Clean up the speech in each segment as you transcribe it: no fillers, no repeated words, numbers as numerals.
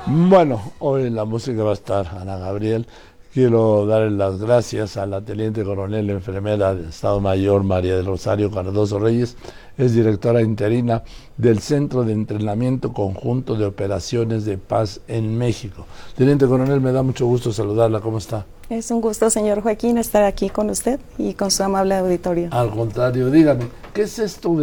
Bueno, hoy en la música va a estar Ana Gabriel. Quiero darle las gracias a la teniente coronel enfermera del Estado Mayor María del Rosario Cardoso Reyes. Es directora interina del Centro de Entrenamiento Conjunto de Operaciones de Paz en México. Teniente coronel, me da mucho gusto saludarla. ¿Cómo está? Es un gusto, señor Joaquín, estar aquí con usted y con su amable auditorio. Al contrario, dígame, ¿qué es esto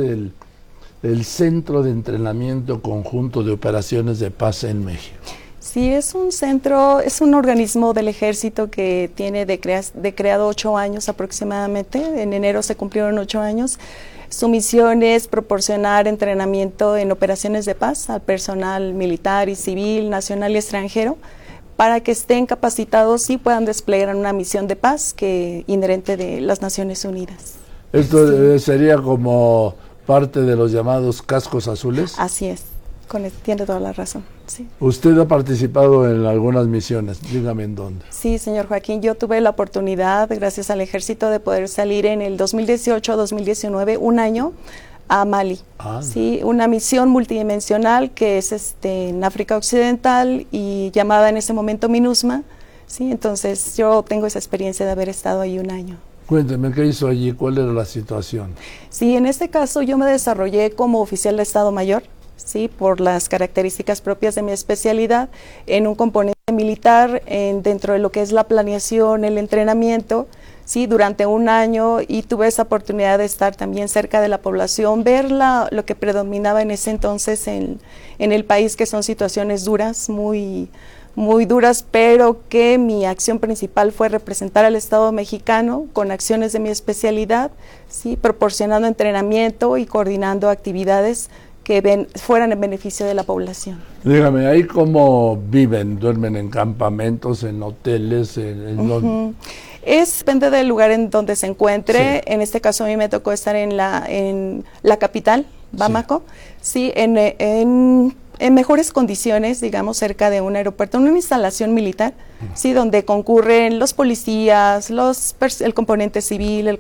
del Centro de Entrenamiento Conjunto de Operaciones de Paz en México? Sí, es un centro, es un organismo del ejército que tiene de creado 8 años aproximadamente. En enero se cumplieron 8 años. Su misión es proporcionar entrenamiento en operaciones de paz al personal militar y civil, nacional y extranjero, para que estén capacitados y puedan desplegar una misión de paz que inherente de las Naciones Unidas. Esto sería como parte de los llamados cascos azules. Así es, tiene toda la razón. Sí. Usted ha participado en algunas misiones, dígame en dónde. Sí, señor Joaquín, yo tuve la oportunidad, gracias al ejército, de poder salir en el 2018-2019, un año, a Mali. Sí, una misión multidimensional que es en África Occidental y llamada en ese momento MINUSMA. Sí, entonces yo tengo esa experiencia de haber estado ahí un año. Cuénteme, ¿qué hizo allí? ¿Cuál era la situación? Sí, en este caso yo me desarrollé como oficial de Estado Mayor, sí, por las características propias de mi especialidad, en un componente militar, dentro de lo que es la planeación, el entrenamiento, sí, durante un año, y tuve esa oportunidad de estar también cerca de la población, ver lo que predominaba en ese entonces en el país, que son situaciones duras, muy duras, pero que mi acción principal fue representar al Estado mexicano con acciones de mi especialidad, sí, proporcionando entrenamiento y coordinando actividades que fueran en beneficio de la población. Dígame, ¿ahí cómo viven? ¿Duermen en campamentos, en hoteles? Depende del lugar en donde se encuentre. Sí. En este caso a mí me tocó estar en la capital, Bamako, sí, en mejores condiciones, digamos, cerca de un aeropuerto, en una instalación militar, sí, donde concurren los policías, el componente civil, el